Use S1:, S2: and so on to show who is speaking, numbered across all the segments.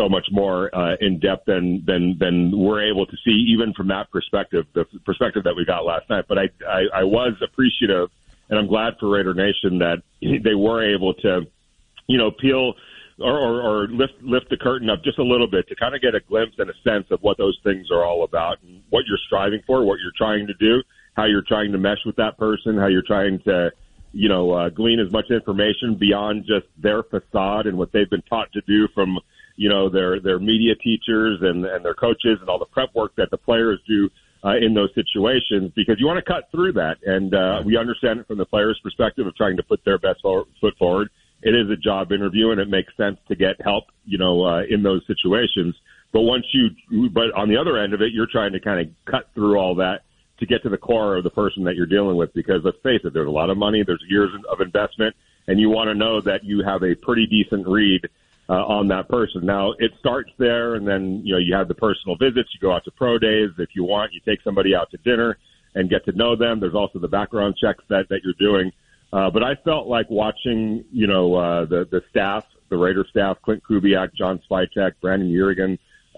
S1: so much more in depth than we're able to see, even from that perspective, the perspective that we got last night. But I was appreciative, and I'm glad for Raider Nation that they were able to, peel or lift the curtain up just a little bit to kind of get a glimpse and a sense of what those things are all about and what you're striving for, what you're trying to do, how you're trying to mesh with that person, how you're trying to, glean as much information beyond just their facade and what they've been taught to do from, their media teachers and their coaches and all the prep work that the players do in those situations, because you want to cut through that. And we understand it from the players' perspective of trying to put their best foot forward. It is a job interview, and it makes sense to get help, in those situations. But on the other end of it, you're trying to kind of cut through all that to get to the core of the person that you're dealing with, because let's face it, there's a lot of money, there's years of investment, and you want to know that you have a pretty decent read on that person. Now, it starts there, and then, you have the personal visits, you go out to pro days. If you want, you take somebody out to dinner and get to know them. There's also the background checks that you're doing. But I felt like watching, the staff, the Raider staff, Clint Kubiak, John Svitek, Brandon Urigan,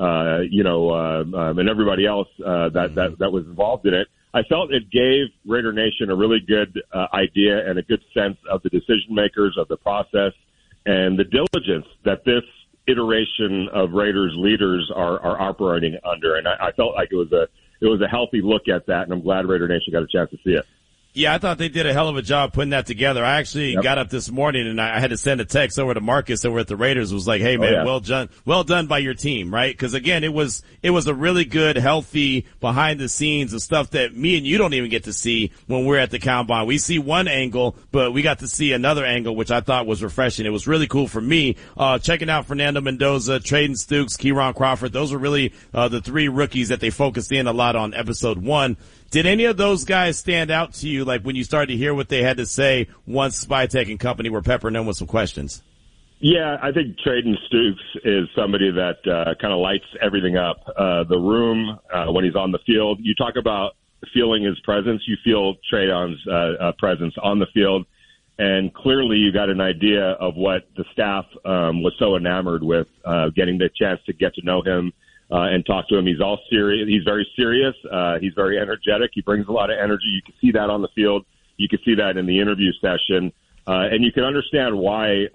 S1: and everybody else that was involved in it. I felt it gave Raider Nation a really good idea and a good sense of the decision makers, of the process, and the diligence that this iteration of Raiders leaders are operating under. And I felt like it was a healthy look at that, and I'm glad Raider Nation got a chance to see it.
S2: Yeah, I thought they did a hell of a job putting that together. I actually got up this morning and I had to send a text over to Marcus over at the Raiders. It was like, hey man, well done by your team, right? Cause again, it was a really good, healthy behind the scenes of stuff that me and you don't even get to see when we're at the Combine. We see one angle, but we got to see another angle, which I thought was refreshing. It was really cool for me, checking out Fernando Mendoza, Trayden Stukes, Keyron Crawford. Those were really, the three rookies that they focused in a lot on episode 1. Did any of those guys stand out to you, like when you started to hear what they had to say once Spytek and company were peppering them with some questions?
S1: Yeah, I think Trayden Stukes is somebody that kind of lights everything up. The room, when he's on the field, you talk about feeling his presence. You feel Trayon's presence on the field. And clearly you got an idea of what the staff was so enamored with, getting the chance to get to know him. And talk to him. He's all serious. He's very serious. He's very energetic. He brings a lot of energy. You can see that on the field. You can see that in the interview session. And you can understand why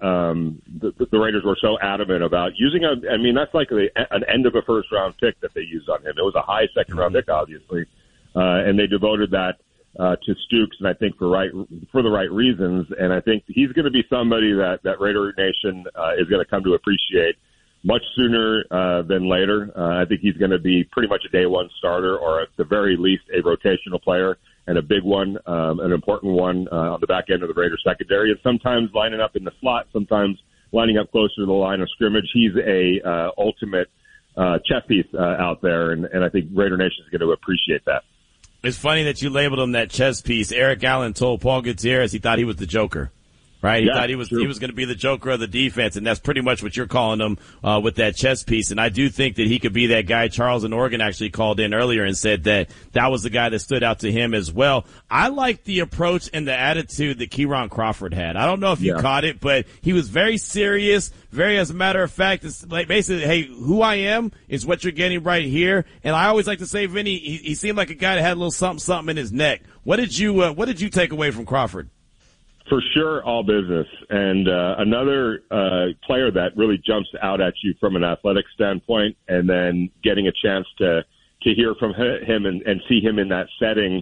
S1: the Raiders were so adamant about using that's like an end of a first-round pick that they used on him. It was a high second-round pick, obviously. And they devoted that to Stukes, and I think for the right reasons. And I think he's going to be somebody that Raider Nation is going to come to appreciate much sooner than later. I think he's going to be pretty much a day one starter, or at the very least a rotational player, and a big one, an important one on the back end of the Raiders secondary, and sometimes lining up in the slot, sometimes lining up closer to the line of scrimmage. He's a ultimate chess piece out there, and I think Raider Nation is going to appreciate that.
S2: It's funny that you labeled him that chess piece. Eric Allen told Paul Gutierrez he thought he was the Joker. Right? He thought he was going to be the Joker of the defense, and that's pretty much what you're calling him, with that chess piece. And I do think that he could be that guy. Charles in Oregon actually called in earlier and said that was the guy that stood out to him as well. I like the approach and the attitude that Keyron Crawford had. I don't know if you caught it, but he was very serious, very, as a matter of fact, it's like basically, hey, who I am is what you're getting right here. And I always like to say, Vinny, he seemed like a guy that had a little something in his neck. What did you take away from Crawford?
S1: For sure, all business. And another player that really jumps out at you from an athletic standpoint, and then getting a chance to hear from him and see him in that setting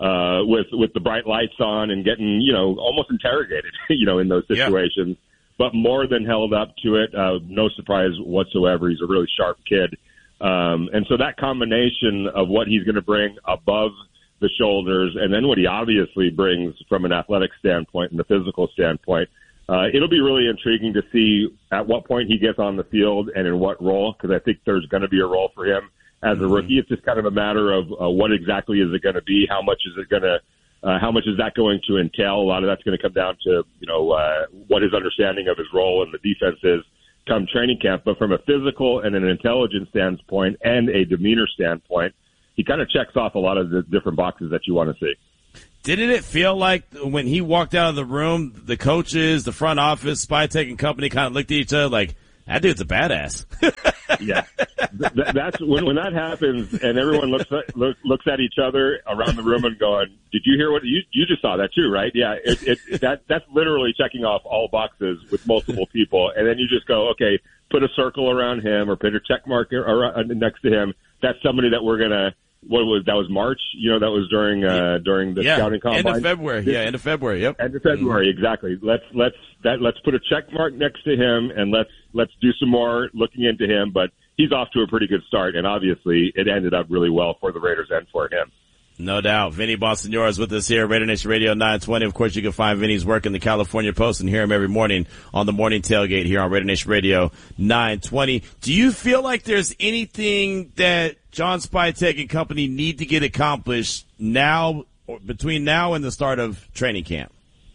S1: with the bright lights on and getting, almost interrogated, in those situations. Yeah. But more than held up to it. No surprise whatsoever. He's a really sharp kid. And so that combination of what he's going to bring above the shoulders, and then what he obviously brings from an athletic standpoint and the physical standpoint. It'll be really intriguing to see at what point he gets on the field and in what role, because I think there's going to be a role for him as a rookie. It's just kind of a matter of what exactly is it going to be, how much is that going to entail. A lot of that's going to come down to what his understanding of his role in the defense is come training camp. But from a physical and an intelligence standpoint and a demeanor standpoint, he kind of checks off a lot of the different boxes that you want to see.
S2: Didn't it feel like when he walked out of the room, the coaches, the front office, Spytek and company kind of looked at each other like, that dude's a badass?
S1: Yeah, that's when that happens, and everyone looks at each other around the room and going, "Did you hear what you just saw that too, right?" Yeah, that's literally checking off all boxes with multiple people, and then you just go, "Okay, put a circle around him or put a check mark next to him." That's somebody that we're gonna. That was March? That was during the scouting combine.
S2: End of February. End of February. Yep.
S1: End of February. Exactly. Let's put a check mark next to him, and let's do some more looking into him. But he's off to a pretty good start, and obviously it ended up really well for the Raiders and for him.
S2: No doubt. Vinny Bonsignore is with us here, Raider Nation Radio 920. Of course, you can find Vinny's work in the California Post and hear him every morning on the morning tailgate here on Raider Nation Radio 920. Do you feel like there's anything that John Spytek and company need to get accomplished now, or between now and the start of training camp?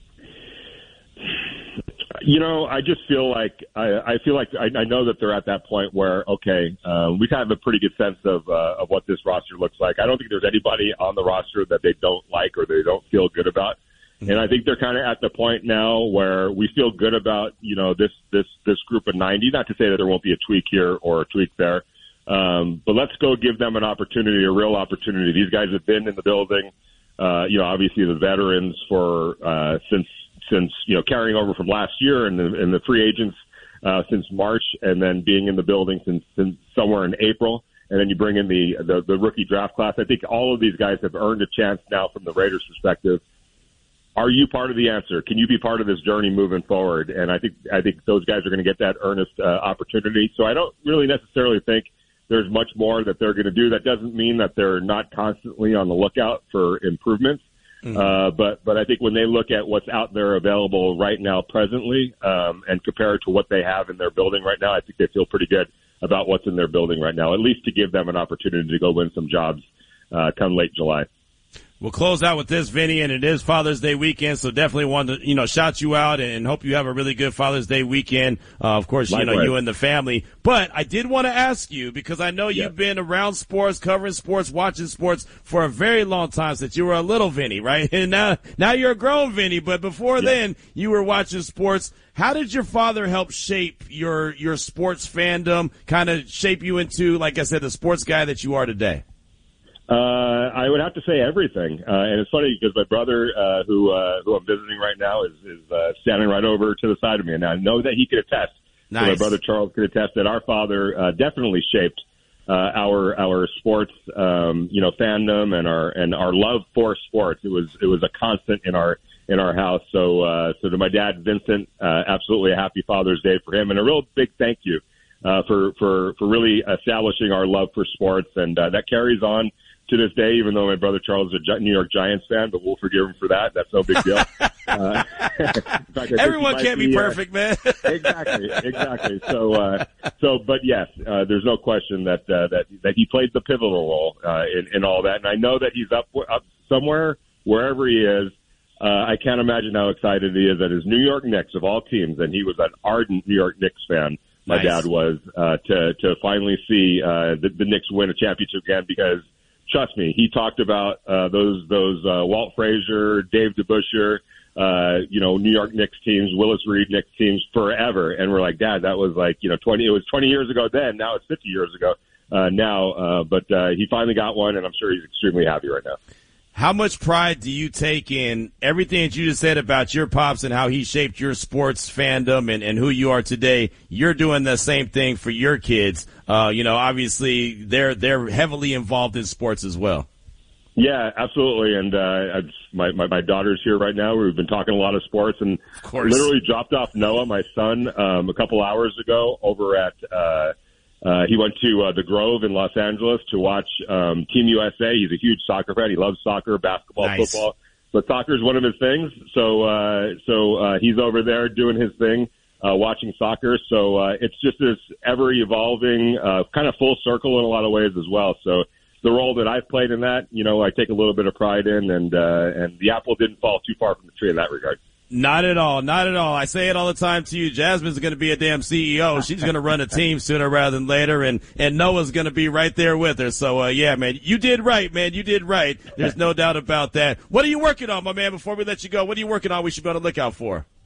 S1: I just feel like I know that they're at that point where, okay, we have a pretty good sense of what this roster looks like. I don't think there's anybody on the roster that they don't like or they don't feel good about. And I think they're kind of at the point now where we feel good about, this group of 90. Not to say that there won't be a tweak here or a tweak there. But let's go give them an opportunity, a real opportunity. These guys have been in the building, obviously the veterans for, since carrying over from last year and the free agents since March, and then being in the building since somewhere in April, and then you bring in the rookie draft class. I think all of these guys have earned a chance now from the Raiders' perspective. Are you part of the answer? Can you be part of this journey moving forward? And I think those guys are going to get that earnest opportunity. So I don't really necessarily think there's much more that they're going to do. That doesn't mean that they're not constantly on the lookout for improvements. But I think when they look at what's out there available right now presently, and compare it to what they have in their building right now, I think they feel pretty good about what's in their building right now, at least to give them an opportunity to go win some jobs come late July.
S2: We'll close out with this, Vinny, and it is Father's Day weekend, so definitely wanted to, shout you out and hope you have a really good Father's Day weekend. Of course,
S1: likewise.
S2: You and the family. But I did want to ask you, because I know you've been around sports, covering sports, watching sports for a very long time since you were a little Vinny, right? And now you're a grown Vinny, but before then, you were watching sports. How did your father help shape your sports fandom, kind of shape you into, like I said, the sports guy that you are today?
S1: I would have to say everything, and it's funny because my brother, who I'm visiting right now, is standing right over to the side of me, and I know that he could attest.
S2: Nice.
S1: So my brother Charles could attest that our father definitely shaped our sports, fandom and our love for sports. It was a constant in our house. So to my dad Vincent, absolutely a happy Father's Day for him, and a real big thank you for really establishing our love for sports, and that carries on to this day, even though my brother Charles is a New York Giants fan, but we'll forgive him for that. That's no big deal. In fact,
S2: everyone can't be perfect, man.
S1: Exactly. But yes, there's no question that he played the pivotal role in all that, and I know that he's up somewhere, wherever he is. I can't imagine how excited he is that his New York Knicks, of all teams, and he was an ardent New York Knicks fan. My dad was to finally see the Knicks win a championship again, because trust me, he talked about those Walt Frazier, Dave DeBusschere, New York Knicks teams, Willis Reed Knicks teams forever, and we're like, Dad, that was like 20. It was 20 years ago then. Now it's 50 years ago now. But he finally got one, and I'm sure he's extremely happy right now.
S2: How much pride do you take in everything that you just said about your pops and how he shaped your sports fandom and who you are today? You're doing the same thing for your kids. Obviously they're heavily involved in sports as well.
S1: Yeah, absolutely. And my daughter's here right now. We've been talking a lot of sports, and literally dropped off Noah, my son, a couple hours ago over at he went to the Grove in Los Angeles to watch Team USA. He's a huge soccer fan. He loves soccer, basketball, football, but soccer is one of his things. So he's over there doing his thing, watching soccer. So it's just this ever-evolving, kind of full circle in a lot of ways as well. So the role that I've played in that, I take a little bit of pride in, and the apple didn't fall too far from the tree in that regard.
S2: Not at all. Not at all. I say it all the time to you. Jasmine's going to be a damn CEO. She's going to run a team sooner rather than later, and Noah's going to be right there with her. So, yeah, man, you did right, man. You did right. There's no doubt about that. What are you working on, my man, before we let you go? What are you working on we should be on the lookout for?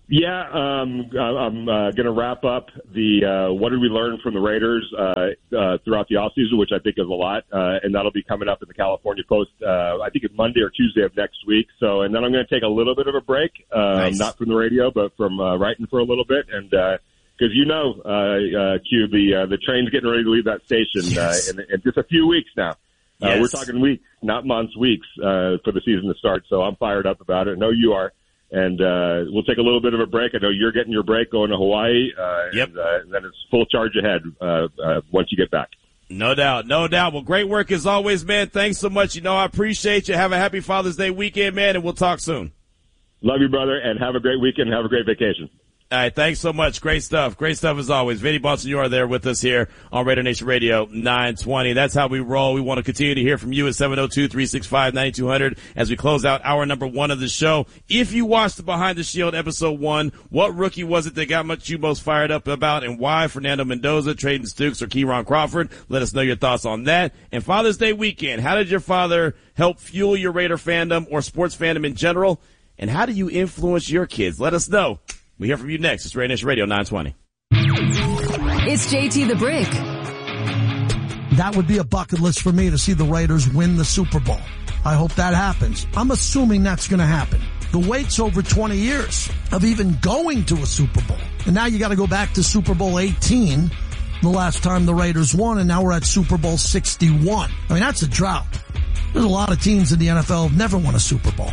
S1: Yeah, I'm going to wrap up the what did we learn from the Raiders throughout the offseason, which I think is a lot, and that'll be coming up in the California Post. I think it's Monday or Tuesday of next week. So, and then I'm going to take a little bit of a break, nice. Not from the radio, but from writing for a little bit, and because Q, the train's getting ready to leave that station
S3: yes.
S1: in just a few weeks now.
S3: Yes.
S1: We're talking weeks, not months, weeks for the season to start. So I'm fired up about it. I know you are. And we'll take a little bit of a break. I know you're getting your break going to Hawaii.
S2: Yep.
S1: And then it's full charge ahead once you get back.
S2: No doubt. Well, great work as always, man. Thanks so much. I appreciate you. Have a happy Father's Day weekend, man, and we'll talk soon.
S1: Love you, brother, and have a great weekend. Have a great vacation.
S2: All right, thanks so much. Great stuff as always. Vinny Bonsignore there with us here on Raider Nation Radio 920. That's how we roll. We want to continue to hear from you at 702-365-9200 as we close out hour number 1 of the show. If you watched the Behind the Shield episode 1, what rookie was it that got you most fired up about and why? Fernando Mendoza, Trayden Stukes, or Keyron Crawford? Let us know your thoughts on that. And Father's Day weekend, how did your father help fuel your Raider fandom or sports fandom in general? And how do you influence your kids? Let us know. We hear from you next. It's Raider Nation Radio 920.
S4: It's JT the Brick.
S5: That would be a bucket list for me to see the Raiders win the Super Bowl. I hope that happens. I'm assuming that's going to happen. The wait's over 20 years of even going to a Super Bowl. And now you got to go back to Super Bowl 18, the last time the Raiders won, and now we're at Super Bowl 61. I mean, that's a drought. There's a lot of teams in the NFL have never won a Super Bowl.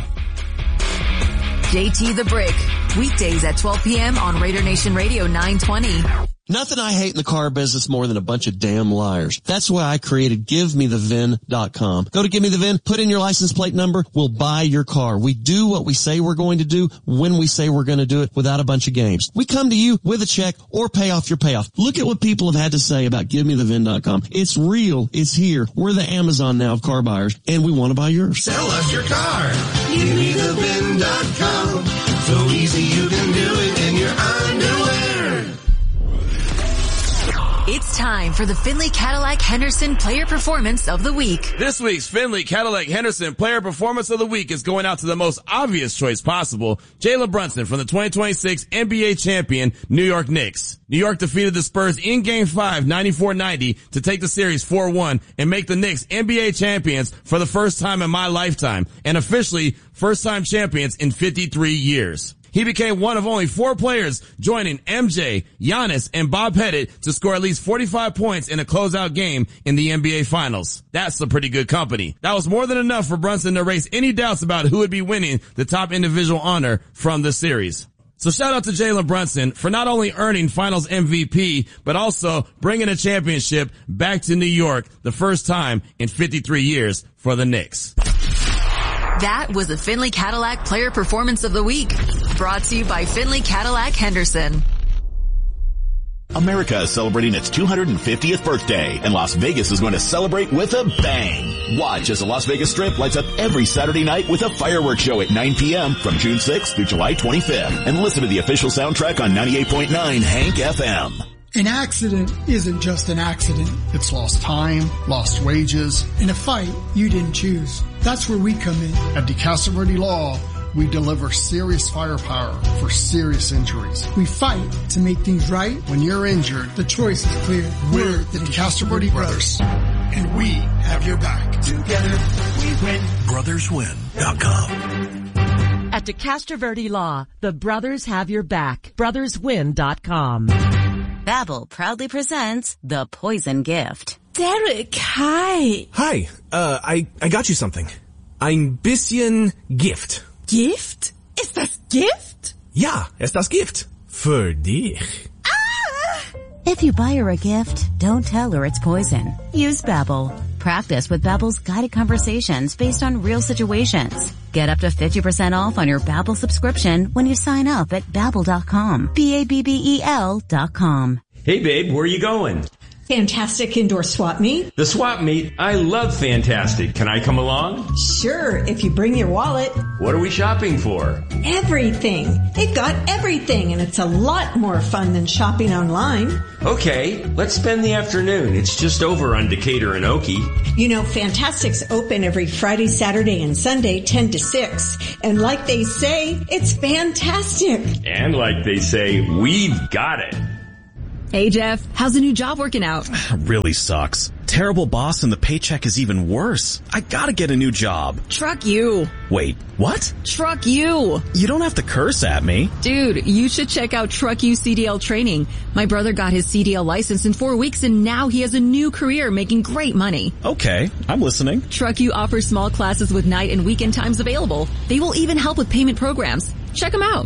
S4: JT the Brick, weekdays at 12 p.m. on Raider Nation Radio 920.
S6: Nothing I hate in the car business more than a bunch of damn liars. That's why I created GiveMeTheVIN.com. Go to Give Me the VIN, put in your license plate number, we'll buy your car. We do what we say we're going to do when we say we're going to do it without a bunch of games. We come to you with a check or pay off your payoff. Look at what people have had to say about GiveMeTheVIN.com. It's real. It's here. We're the Amazon now of car buyers, and we want to buy yours.
S7: Sell us your car. GiveMeTheVIN.com. So easy you can do it in your underwear.
S4: It's time for the Findlay Cadillac Henderson Player Performance of the Week.
S2: This week's Findlay Cadillac Henderson Player Performance of the Week is going out to the most obvious choice possible, Jalen Brunson from the 2026 NBA champion New York Knicks. New York defeated the Spurs in Game 5, 94-90, to take the series 4-1 and make the Knicks NBA champions for the first time in my lifetime, and officially first-time champions in 53 years. He became one of only 4 players joining MJ, Giannis, and Bob Pettit to score at least 45 points in a closeout game in the NBA Finals. That's a pretty good company. That was more than enough for Brunson to erase any doubts about who would be winning the top individual honor from the series. So shout out to Jalen Brunson for not only earning Finals MVP, but also bringing a championship back to New York the first time in 53 years for the Knicks.
S4: That was the Findlay Cadillac Player Performance of the Week, brought to you by Findlay Cadillac Henderson.
S8: America is celebrating its 250th birthday, and Las Vegas is going to celebrate with a bang. Watch as the Las Vegas Strip lights up every Saturday night with a fireworks show at 9 p.m. from June 6th through July 25th. And listen to the official soundtrack on 98.9 Hank FM.
S9: An accident isn't just an accident. It's lost time, lost wages, and a fight you didn't choose. That's where we come in. At DeCastro Verde Law, we deliver serious firepower for serious injuries. We fight to make things right. When you're injured, the choice is clear. We're the DeCastro Verde Brothers, and we have your back. Together, we win.
S10: BrothersWin.com. At DeCastro Verde Law, the brothers have your back. BrothersWin.com.
S11: Babbel proudly presents The Poison Gift.
S12: Derek, hi.
S13: Hi, I got you something. Ein bisschen Gift.
S12: Gift? Ist das Gift?
S13: Ja, ist das Gift. Für dich.
S12: Ah!
S11: If you buy her a gift, don't tell her it's poison. Use Babbel. Practice with Babbel's guided conversations based on real situations. Get up to 50% off on your Babbel subscription when you sign up at Babbel.com. Babbel.com.
S14: Hey babe, where are you going?
S3: Fantastic Indoor Swap Meet.
S14: The swap meet? I love Fantastic. Can I come along?
S3: Sure, if you bring your wallet.
S14: What are we shopping for?
S3: Everything. They've got everything, and it's a lot more fun than shopping online.
S14: Okay, let's spend the afternoon. It's just over on Decatur and Okie.
S3: You know, Fantastic's open every Friday, Saturday, and Sunday, 10 to 6. And like they say, it's fantastic.
S14: And like they say, we've got it.
S15: Hey, Jeff, how's the new job working out?
S16: Really sucks. Terrible boss and the paycheck is even worse. I gotta get a new job.
S15: Truck you.
S16: Wait, what?
S15: Truck you.
S16: You don't have to curse at me.
S15: Dude, you should check out Truck You CDL training. My brother got his CDL license in 4 weeks and now he has a new career making great money.
S16: Okay, I'm listening.
S15: Truck You offers small classes with night and weekend times available. They will even help with payment programs. Check them out.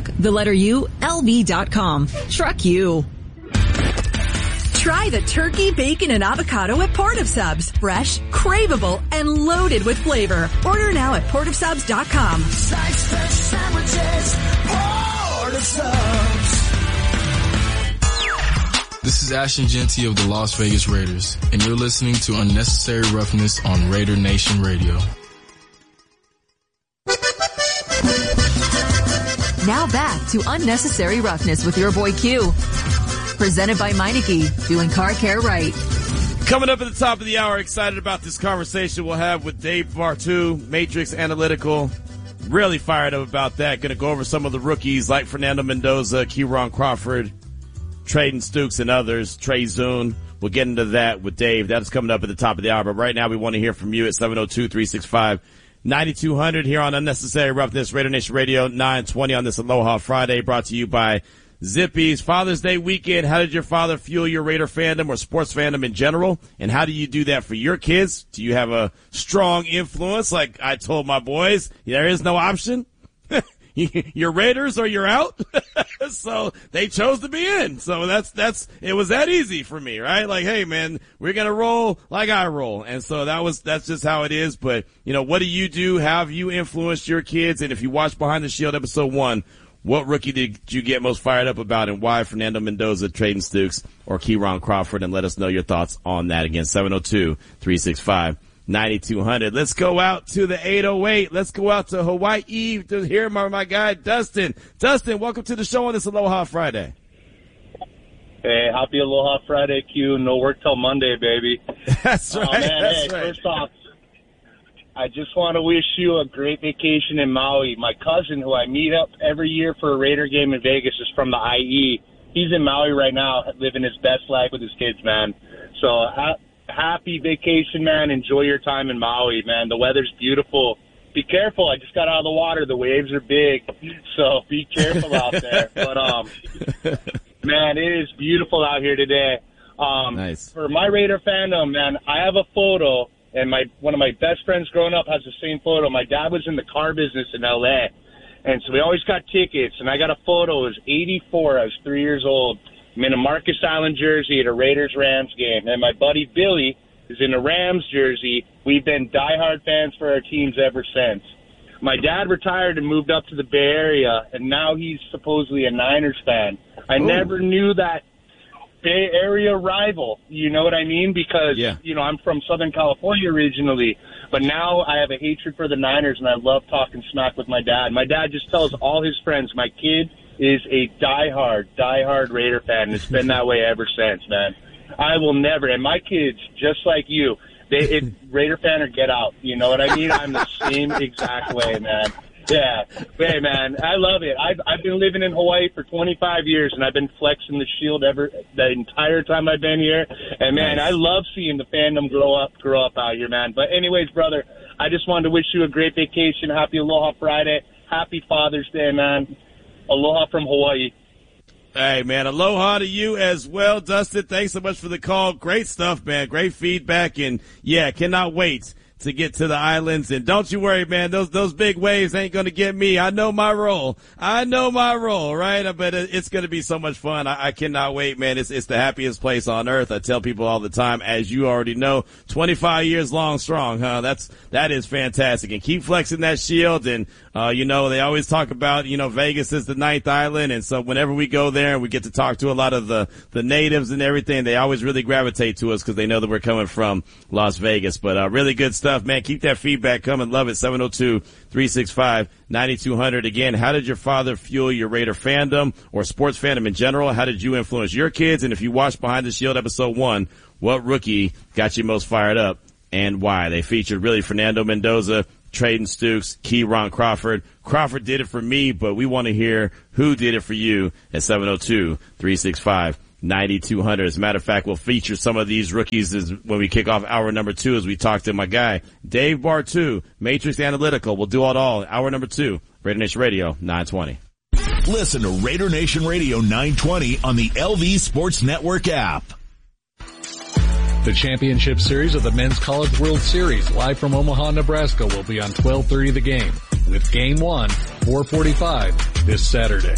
S15: LV.com. Truck You.
S17: Try the turkey, bacon, and avocado at Port of Subs. Fresh, craveable, and loaded with flavor. Order now at portofsubs.com.
S7: Slice fresh sandwiches, Port of Subs.
S18: This is Ashton Genty of the Las Vegas Raiders, and you're listening to Unnecessary Roughness on Raider Nation Radio.
S4: Now back to Unnecessary Roughness with your boy Q. Presented by Meineke, doing car care right.
S2: Coming up at the top of the hour, excited about this conversation we'll have with Dave Bartu, Matrix Analytical. Really fired up about that. Going to go over some of the rookies like Fernando Mendoza, Kieron Crawford, Trayden Stukes, and others. Trey Zune. We'll get into that with Dave. That is coming up at the top of the hour. But right now, we want to hear from you at 702-365-9200 here on Unnecessary Roughness, Raider Nation Radio, 920 on this Aloha Friday, brought to you by Zippy's. Father's Day weekend, how did your father fuel your Raider fandom or sports fandom in general? And how do you do that for your kids? Do you have a strong influence? Like I told my boys, there is no option. You're Raiders or you're out. So they chose to be in. So it was that easy for me, right? Like, hey man, we're going to roll like I roll. And so that's just how it is. But what do you do? How have you influenced your kids? And if you watch Behind the Shield episode 1, what rookie did you get most fired up about and why? Fernando Mendoza, Trayden Stukes, or Kieron Crawford? And let us know your thoughts on that. Again, 702-365-9200. Let's go out to the 808. Let's go out to Hawaii to hear my guy, Dustin. Dustin, welcome to the show on this Aloha Friday.
S19: Hey, happy Aloha Friday, Q. No work till Monday, baby.
S2: That's right.
S19: Man,
S2: that's right.
S19: First off, I just want to wish you a great vacation in Maui. My cousin, who I meet up every year for a Raider game in Vegas, is from the IE. He's in Maui right now, living his best life with his kids, man. So happy vacation, man. Enjoy your time in Maui, man. The weather's beautiful. Be careful. I just got out of the water. The waves are big, so be careful out there. But, man, it is beautiful out here today.
S2: Nice.
S19: For my Raider fandom, man, I have a photo. And one of my best friends growing up has the same photo. My dad was in the car business in L.A., and so we always got tickets. And I got a photo. It was 84. I was 3 years old. I'm in a Marcus Allen jersey at a Raiders-Rams game. And my buddy Billy is in a Rams jersey. We've been diehard fans for our teams ever since. My dad retired and moved up to the Bay Area, and now he's supposedly a Niners fan. I never knew that Bay Area rival, you know what I mean? Because, I'm from Southern California originally, but now I have a hatred for the Niners, and I love talking smack with my dad. My dad just tells all his friends, my kid is a diehard Raider fan, and it's been that way ever since, man. I will never, and my kids, just like you, Raider fan or get out, you know what I mean? I'm the same exact way, man. Yeah. Hey, man, I love it. I've been living in Hawaii for 25 years, and I've been flexing the shield the entire time I've been here. And, man, I love seeing the fandom grow up out here, man. But anyways, brother, I just wanted to wish you a great vacation. Happy Aloha Friday. Happy Father's Day, man. Aloha from Hawaii.
S2: Hey, man, aloha to you as well, Dustin. Thanks so much for the call. Great stuff, man. Great feedback. And, yeah, cannot wait to get to the islands. And don't you worry, man, those big waves ain't going to get me. I know my role, right? But it's going to be so much fun. I cannot wait, man. It's the happiest place on earth. I tell people all the time, as you already know, 25 years long strong, huh? That is fantastic. And keep flexing that shield. And, they always talk about, Vegas is the 9th island. And so whenever we go there and we get to talk to a lot of the natives and everything, they always really gravitate to us because they know that we're coming from Las Vegas. But, really good stuff, man. Keep that feedback coming. Love it. 702-365-9200. Again, how did your father fuel your Raider fandom or sports fandom in general? How did you influence your kids? And if you watched Behind the Shield episode 1, what rookie got you most fired up and why? They featured really Fernando Mendoza, Trayden Stukes, Keyron Crawford. Crawford did it for me, but we want to hear who did it for you at 702-365-9200. As a matter of fact, we'll feature some of these rookies when we kick off hour number 2 as we talk to my guy, Dave Bartoo, Matrix Analytical. We'll do it all. Hour number 2, Raider Nation Radio 920.
S8: Listen to Raider Nation Radio 920 on the LV Sports Network app.
S20: The championship series of the Men's College World Series, live from Omaha, Nebraska, will be on 12:30 The Game, with Game 1, 4:45 this Saturday.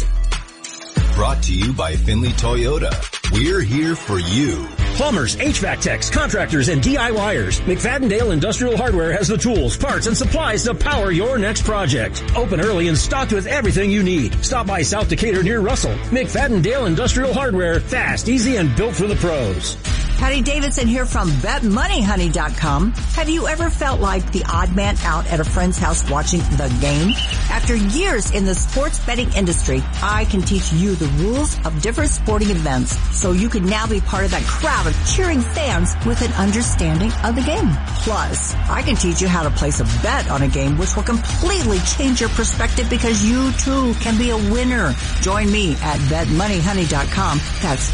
S21: Brought to you by Finley Toyota. We're here for you.
S22: Plumbers, HVAC techs, contractors, and DIYers. McFadden-Dale Industrial Hardware has the tools, parts, and supplies to power your next project. Open early and stocked with everything you need. Stop by South Decatur near Russell. McFadden-Dale Industrial Hardware. Fast, easy, and built for the pros.
S23: Patty Davidson here from BetMoneyHoney.com. Have you ever felt like the odd man out at a friend's house watching the game? After years in the sports betting industry, I can teach you the rules of different sporting events so you can now be part of that crowd of cheering fans with an understanding of the game. Plus, I can teach you how to place a bet on a game which will completely change your perspective because you too can be a winner. Join me at BetMoneyHoney.com. That's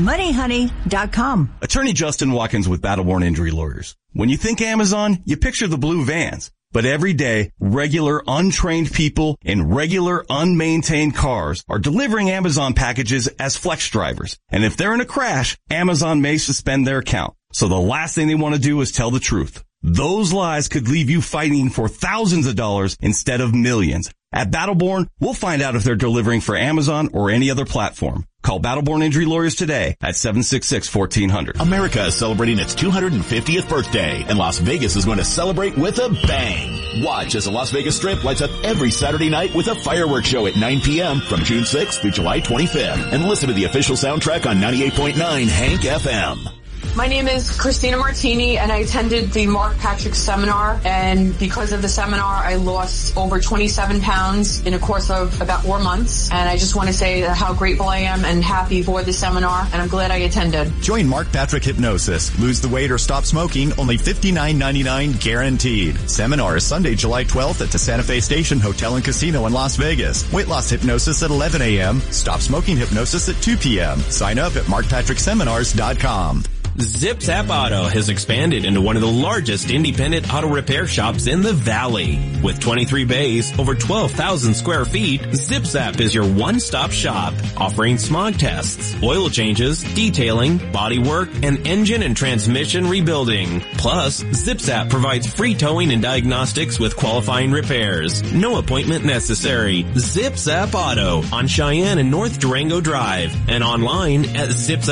S23: BetMoneyHoney.com.
S24: Attorney Justin Watkins with Battleborn Injury Lawyers. When you think Amazon, you picture the blue vans. But every day, regular untrained people in regular unmaintained cars are delivering Amazon packages as flex drivers. And if they're in a crash, Amazon may suspend their account. So the last thing they want to do is tell the truth. Those lies could leave you fighting for thousands of dollars instead of millions. At Battleborn, we'll find out if they're delivering for Amazon or any other platform. Call Battleborn Injury Lawyers today at 766-1400.
S8: America is celebrating its 250th birthday, and Las Vegas is going to celebrate with a bang. Watch as the Las Vegas Strip lights up every Saturday night with a fireworks show at 9 p.m. from June 6th through July 25th. And listen to the official soundtrack on 98.9 Hank FM.
S25: My name is Christina Martini, and I attended the Mark Patrick seminar, and because of the seminar, I lost over 27 pounds in a course of about 4 months, and I just want to say how grateful I am and happy for the seminar, and I'm glad I attended.
S26: Join Mark Patrick Hypnosis. Lose the weight or stop smoking, only $59.99 guaranteed. Seminar is Sunday, July 12th at the Santa Fe Station Hotel and Casino in Las Vegas. Weight loss hypnosis at 11 a.m., stop smoking hypnosis at 2 p.m. Sign up at markpatrickseminars.com.
S14: Zip Zap Auto has expanded into one of the largest independent auto repair shops in the Valley. With 23 bays, over 12,000 square feet, Zip Zap is your one-stop shop, offering smog tests, oil changes, detailing, body work, and engine and transmission rebuilding. Plus, Zip Zap provides free towing and diagnostics with qualifying repairs. No appointment necessary. Zip Zap Auto on Cheyenne and North Durango Drive and online at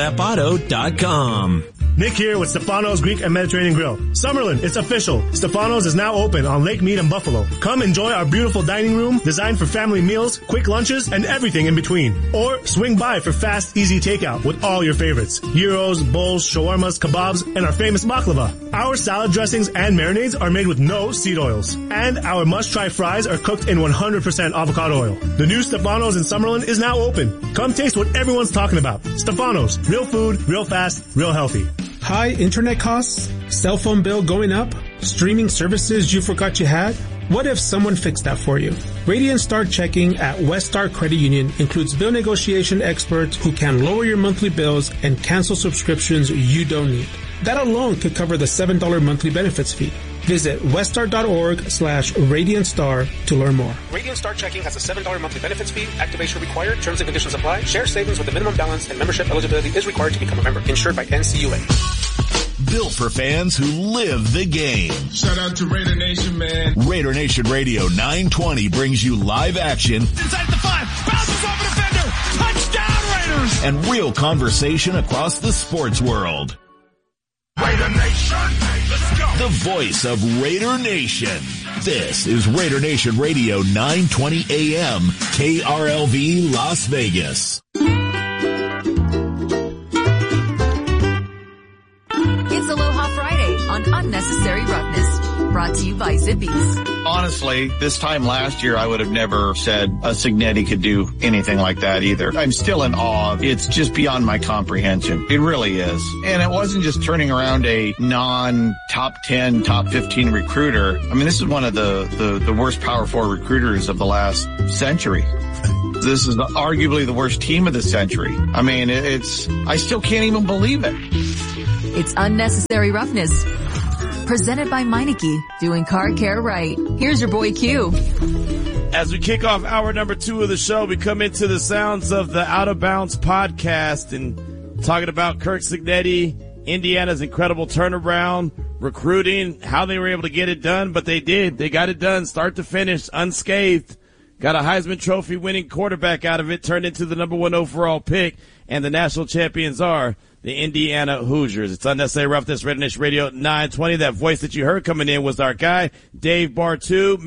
S14: zipzapauto.com.
S27: Nick here with Stefano's Greek and Mediterranean Grill. Summerlin, it's official. Stefano's is now open on Lake Mead and Buffalo. Come enjoy our beautiful dining room designed for family meals, quick lunches, and everything in between. Or swing by for fast, easy takeout with all your favorites. Gyros, bowls, shawarmas, kebabs, and our famous baklava. Our salad dressings and marinades are made with no seed oils. And our must-try fries are cooked in 100% avocado oil. The new Stefano's in Summerlin is now open. Come taste what everyone's talking about. Stefano's. Real food, real fast, real healthy.
S28: High internet costs? Cell phone bill going up? Streaming services you forgot you had? What if someone fixed that for you? Radiant Star Checking at West Star Credit Union includes bill negotiation experts who can lower your monthly bills and cancel subscriptions you don't need. That alone could cover the $7 monthly benefits fee. Visit weststar.org/RadiantStar to learn more. Radiant Star Checking has a $7 monthly benefits fee. Activation required. Terms and conditions apply. Share savings with a minimum balance and membership eligibility is required to become a member. Insured by NCUA.
S8: built for fans who live the game.
S1: Shout out to Raider Nation, man.
S8: Raider Nation Radio 920 brings you live action.
S1: Inside the 5, bounces off a defender, touchdown Raiders!
S8: And real conversation across the sports world.
S1: Raider Nation, let's go!
S8: The voice of Raider Nation. This is Raider Nation Radio 920 AM, KRLV Las Vegas.
S4: It's Aloha Friday on Unnecessary Roughness. Brought to you by Zippies.
S5: Honestly, this time last year, I would have never said a Cignetti could do anything like that either. I'm still in awe. It's just beyond my comprehension. It really is. And it wasn't just turning around a non-top 10, top 15 recruiter. I mean, this is one of the worst Power 4 recruiters of the last century. This is arguably the worst team of the century. I mean, I still can't even believe it.
S4: It's Unnecessary Roughness. Presented by Meineke, doing car care right. Here's your boy Q.
S2: As we kick off hour number 2 of the show, we come into the sounds of the Out of Bounds podcast and talking about Kirk Cignetti, Indiana's incredible turnaround, recruiting, how they were able to get it done, but they did. They got it done, start to finish, unscathed. Got a Heisman Trophy winning quarterback out of it, turned into the number 1 overall pick, and the national champions are the Indiana Hoosiers. It's Unnecessary Roughness, Raider Nation Radio 920. That voice that you heard coming in was our guy, Dave Bartu,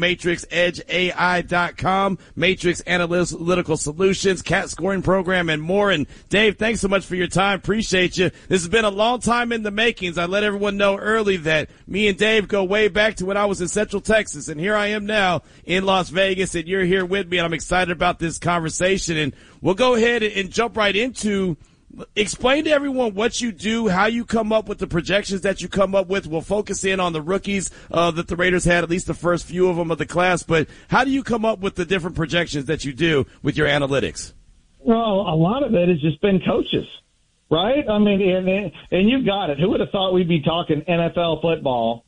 S2: MatrixEdgeAI.com, Matrix Analytical Solutions, Cat Scoring Program, and more. And Dave, thanks so much for your time. Appreciate you. This has been a long time in the makings. I let everyone know early that me and Dave go way back to when I was in Central Texas, and here I am now in Las Vegas, and you're here with me, and I'm excited about this conversation. And we'll go ahead and jump right into explain to everyone what you do, how you come up with the projections that you come up with. We'll focus in on the rookies that the Raiders had, at least the first few of them of the class. But how do you come up with the different projections that you do with your analytics?
S6: Well, a lot of it has just been coaches, right? I mean, and you've got it. Who would have thought we'd be talking NFL football?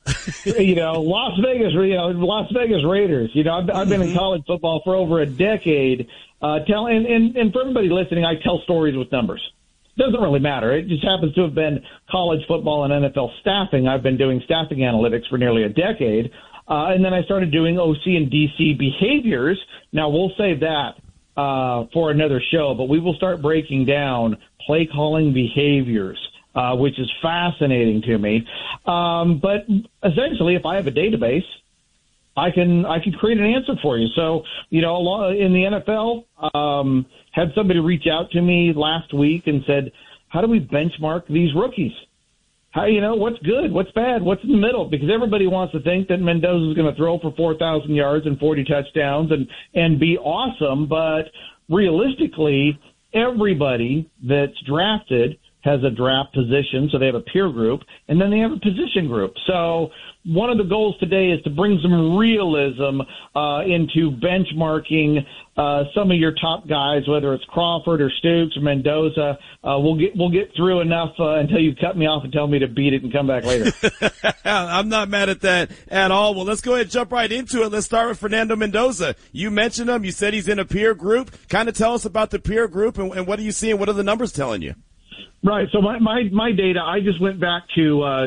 S6: Las Vegas Raiders. I've been in college football for over a decade. And for everybody listening, I tell stories with numbers. Doesn't really matter. It just happens to have been college football and NFL staffing. I've been doing staffing analytics for nearly a decade. And then I started doing OC and DC behaviors. Now, we'll save that for another show, but we will start breaking down play calling behaviors, which is fascinating to me. But essentially, if I have a database, I can create an answer for you. So, in the NFL, had somebody reach out to me last week and said, how do we benchmark these rookies? How, what's good? What's bad? What's in the middle? Because everybody wants to think that Mendoza is going to throw for 4,000 yards and 40 touchdowns and be awesome. But realistically, everybody that's drafted has a draft position, so they have a peer group, and then they have a position group. So one of the goals today is to bring some realism into benchmarking some of your top guys, whether it's Crawford or Stoops or Mendoza. We'll get through enough until you cut me off and tell me to beat it and come back later.
S2: I'm not mad at that at all. Well, let's go ahead and jump right into it. Let's start with Fernando Mendoza. You mentioned him. You said he's in a peer group. Kind of tell us about the peer group and what are you seeing? What are the numbers telling you?
S6: Right. So my data, I just went back to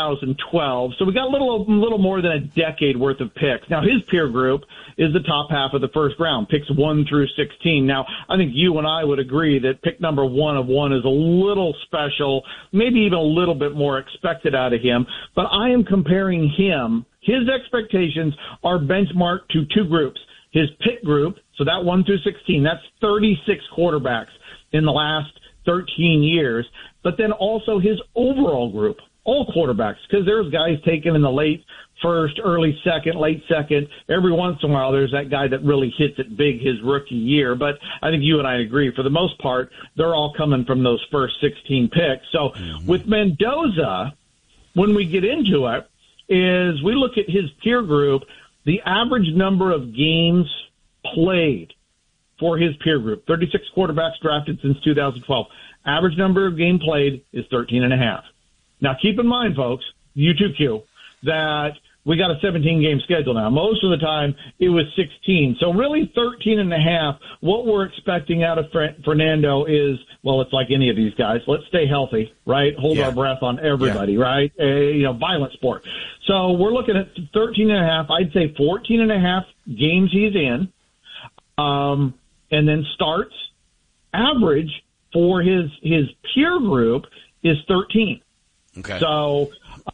S6: 2012. So we got a little more than a decade worth of picks. Now his peer group is the top half of the first round, picks 1 through 16. Now I think you and I would agree that pick number 1 of 1 is a little special, maybe even a little bit more expected out of him. But I am comparing him. His expectations are benchmarked to 2 groups. His pick group, so that 1 through 16, that's 36 quarterbacks in the last 13 years, but then also his overall group, all quarterbacks, because there's guys taken in the late first, early second, late second. Every once in a while, there's that guy that really hits it big his rookie year. But I think you and I agree, for the most part, they're all coming from those first 16 picks. So with Mendoza, when we get into it, is we look at his peer group, the average number of games played for his peer group, 36 quarterbacks drafted since 2012. Average number of game played is 13.5. Now, keep in mind, folks, you too, Q, that we got a 17-game schedule now. Most of the time, it was 16. So really 13.5. What we're expecting out of Fernando is, well, it's like any of these guys. Let's stay healthy, right? Hold our breath on everybody, right? Violent sport. So we're looking at 13.5. I'd say 14.5 games he's in. And then starts. Average for his peer group is 13.
S2: Okay.
S6: So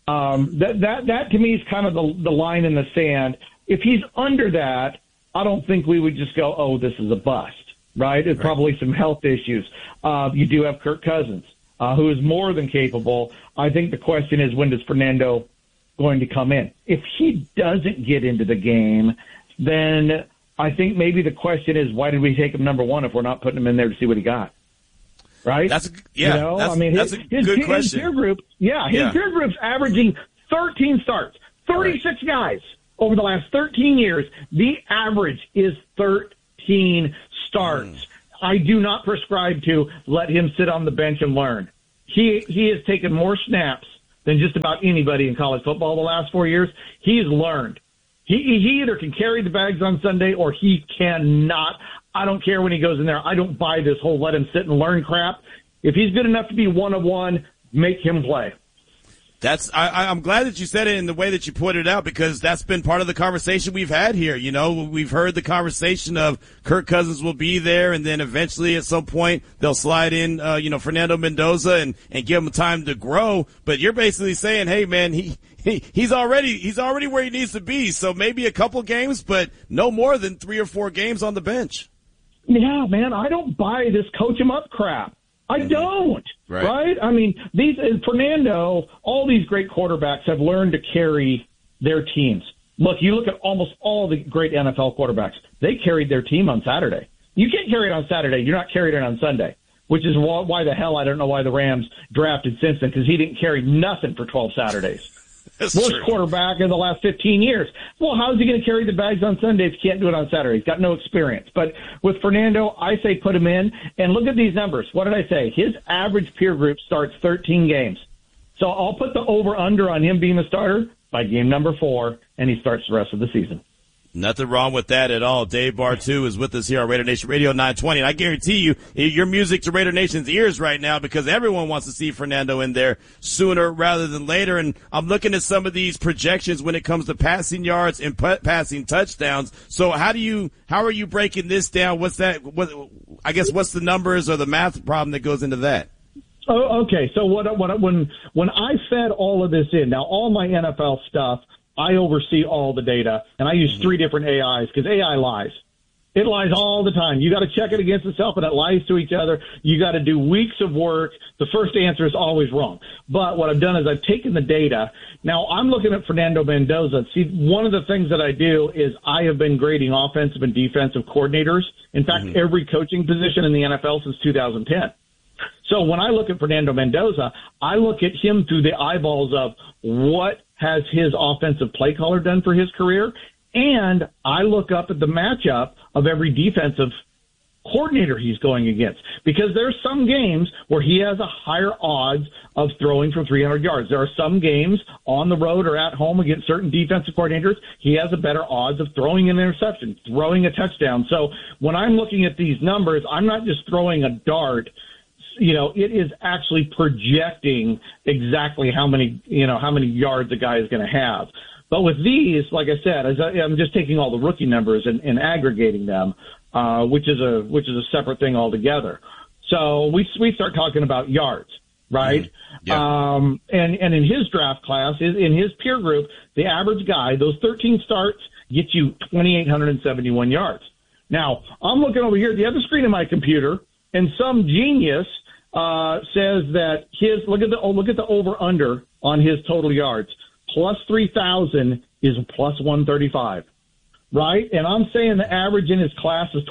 S6: that to me is kind of the line in the sand. If he's under that, I don't think we would just go, oh, this is a bust, right? It's probably some health issues. You do have Kirk Cousins, who is more than capable. I think the question is, when does Fernando going to come in? If he doesn't get into the game, then I think maybe the question is, why did we take him number one if we're not putting him in there to see what he got? Right?
S2: That's a good question.
S6: His peer group, his peer group's averaging 13 starts, 36 guys over the last 13 years. The average is 13 starts. I do not prescribe to let him sit on the bench and learn. He has taken more snaps than just about anybody in college football the last 4 years. He's learned. He either can carry the bags on Sunday or he cannot. I don't care when he goes in there. I don't buy this whole let him sit and learn crap. If he's good enough to be one of one, make him play.
S2: I'm glad that you said it in the way that you put it out, because that's been part of the conversation we've had here. You know, we've heard the conversation of Kirk Cousins will be there, and then eventually at some point they'll slide in, Fernando Mendoza and give him time to grow. But you're basically saying, hey man, he's already where he needs to be. So maybe a couple games, but no more than 3 or 4 games on the bench.
S6: Yeah, man, I don't buy this coach him up crap. I don't. Right? I mean, Fernando, all these great quarterbacks have learned to carry their teams. Look, you look at almost all the great NFL quarterbacks. They carried their team on Saturday. You can't carry it on Saturday. You're not carrying it on Sunday, which is why the hell I don't know why the Rams drafted Simpson, because he didn't carry nothing for 12 Saturdays. Worst quarterback in the last 15 years. Well, how is he going to carry the bags on Sunday if he can't do it on Saturday? He's got no experience. But with Fernando, I say put him in. And look at these numbers. What did I say? His average peer group starts 13 games. So I'll put the over-under on him being the starter by game number 4, and he starts the rest of the season.
S2: Nothing wrong with that at all. Dave Bartoo is with us here on Raider Nation Radio 920. And I guarantee you, your music to Raider Nation's ears right now, because everyone wants to see Fernando in there sooner rather than later. And I'm looking at some of these projections when it comes to passing yards and passing touchdowns. So how are you breaking this down? What's the numbers or the math problem that goes into that?
S6: Oh, okay. So when I fed all of this in, now all my NFL stuff, I oversee all the data, and I use 3 different AIs, because AI lies. It lies all the time. You got to check it against itself, and it lies to each other. You got to do weeks of work. The first answer is always wrong. But what I've done is I've taken the data. Now I'm looking at Fernando Mendoza. See, one of the things that I do is I have been grading offensive and defensive coordinators. In fact, every coaching position in the NFL since 2010. So when I look at Fernando Mendoza, I look at him through the eyeballs of what has his offensive play caller done for his career, and I look up at the matchup of every defensive coordinator he's going against, because there's some games where he has a higher odds of throwing for 300 yards. There are some games on the road or at home against certain defensive coordinators, he has a better odds of throwing an interception, throwing a touchdown. So when I'm looking at these numbers, I'm not just throwing a dart. It is actually projecting exactly how many yards a guy is going to have. But with these, like I said, I'm just taking all the rookie numbers and aggregating them, which is a separate thing altogether. So we start talking about yards, right? And in his draft class, in his peer group, the average guy, those 13 starts get you 2,871 yards. Now, I'm looking over here at the other screen of my computer, and some genius says that look at the over-under on his total yards. Plus 3,000 is plus 135, right? And I'm saying the average in his class is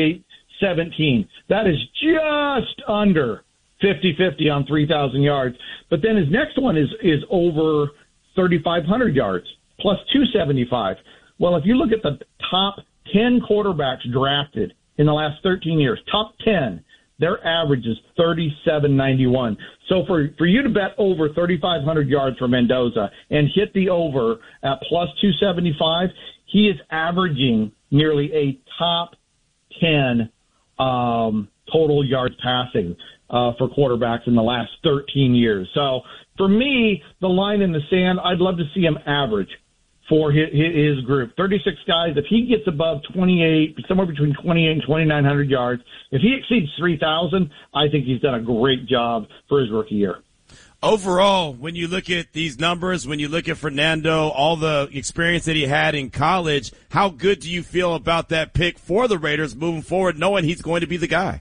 S6: 2817. That is just under 50-50 on 3,000 yards. But then his next one is over 3,500 yards, plus 275. Well, if you look at the top 10 quarterbacks drafted in the last 13 years, top 10, Their average is 37.91. So for you to bet over 3,500 yards for Mendoza and hit the over at plus 275, he is averaging nearly a top 10 total yards passing for quarterbacks in the last 13 years. So for me, the line in the sand, I'd love to see him average for his group. 36 guys, if he gets above 28, somewhere between 28 and 2,900 yards, if he exceeds 3,000, I think he's done a great job for his rookie year.
S2: Overall, when you look at these numbers, when you look at Fernando, all the experience that he had in college, how good do you feel about that pick for the Raiders moving forward, knowing he's going to be the guy?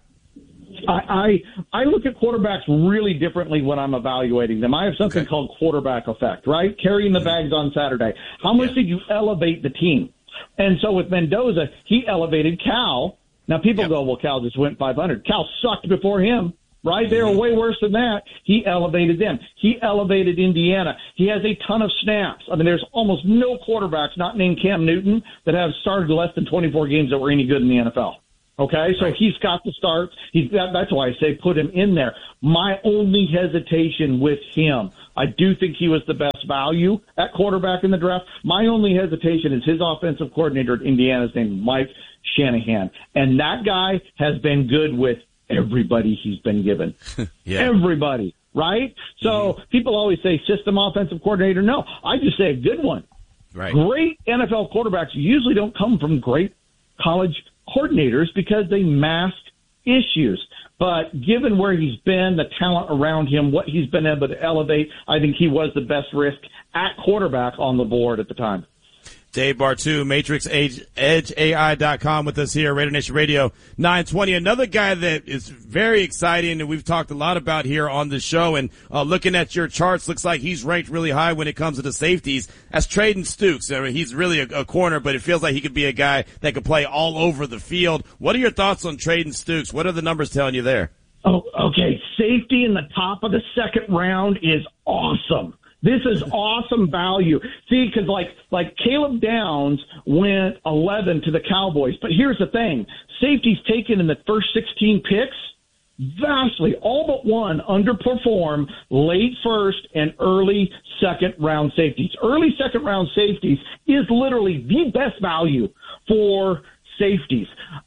S6: I look at quarterbacks really differently when I'm evaluating them. I have something called quarterback effect, right? Carrying the bags on Saturday. How much did you elevate the team? And so with Mendoza, he elevated Cal. Now people go, well, Cal just went 500. Cal sucked before him, right? They were way worse than that. He elevated them. He elevated Indiana. He has a ton of snaps. I mean, there's almost no quarterbacks not named Cam Newton that have started less than 24 games that were any good in the NFL. Okay, so he's got the starts. That's why I say put him in there. My only hesitation with him, I do think he was the best value at quarterback in the draft. My only hesitation is his offensive coordinator at Indiana is named Mike Shanahan. And that guy has been good with everybody he's been given. Everybody, right? So people always say system offensive coordinator. No, I just say a good one.
S2: Right.
S6: Great NFL quarterbacks usually don't come from great college coordinators because they mask issues. But given where he's been, the talent around him, what he's been able to elevate, I think he was the best risk at quarterback on the board at the time.
S2: Dave Bartoo, MatrixEdgeAI.com with us here, Raider Nation Radio 920. Another guy that is very exciting and we've talked a lot about here on the show, and looking at your charts, looks like he's ranked really high when it comes to the safeties. That's Trayden Stukes. I mean, he's really a corner, but it feels like he could be a guy that could play all over the field. What are your thoughts on Trayden Stukes? What are the numbers telling you there?
S6: Oh, okay. Safety in the top of the second round is awesome. This is awesome value. See, because like Caleb Downs went 11 to the Cowboys. But here's the thing. Safeties taken in the first 16 picks, vastly, all but one, underperform late first and early second round safeties. Early second round safeties is literally the best value for safeties.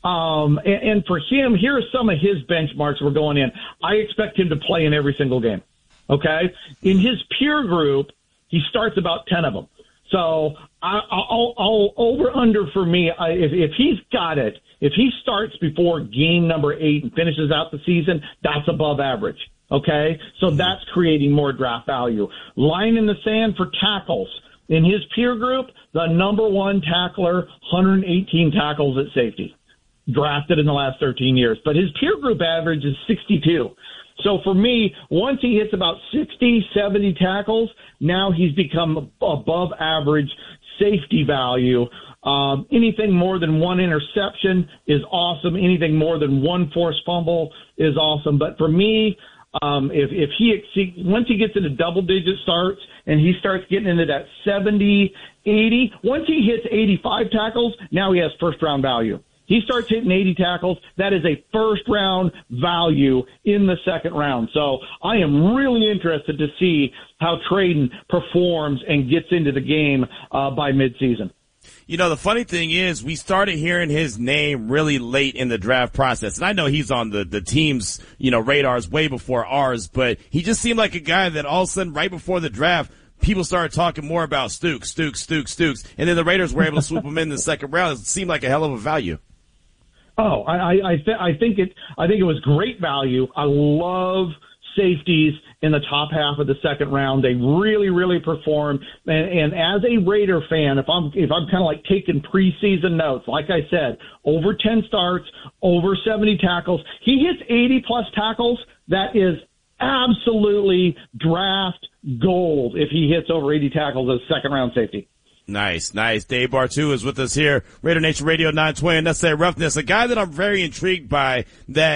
S6: And for him, here are some of his benchmarks we're going in. I expect him to play in every single game. Okay? In his peer group, he starts about 10 of them. So I'll over under for me, if he's got it, if he starts before game number 8 and finishes out the season, that's above average. Okay? So that's creating more draft value. Line in the sand for tackles. In his peer group, the number one tackler, 118 tackles at safety, drafted in the last 13 years. But his peer group average is 62. So for me, once he hits about 60, 70 tackles, now he's become above average safety value. Anything more than one interception is awesome. Anything more than one forced fumble is awesome. But for me, if he exceeds, once he gets into double digit starts and he starts getting into that 70, 80, once he hits 85 tackles, now he has first round value. He starts hitting 80 tackles. That is a first-round value in the second round. So I am really interested to see how Trayden performs and gets into the game by midseason.
S2: You know, the funny thing is we started hearing his name really late in the draft process. And I know he's on the team's, radars way before ours, but he just seemed like a guy that all of a sudden right before the draft, people started talking more about Stukes. And then the Raiders were able to swoop him in the second round. It seemed like a hell of a value.
S6: Oh, I think it was great value. I love safeties in the top half of the second round. They really, really perform. And as a Raider fan, if I'm kind of like taking preseason notes, like I said, over 10 starts, over 70 tackles, he hits 80 plus tackles. That is absolutely draft gold if he hits over 80 tackles as second round safety.
S2: Nice. Dave Bartoo is with us here, Raider Nation Radio 920, Necessary Roughness, a guy that I'm very intrigued by that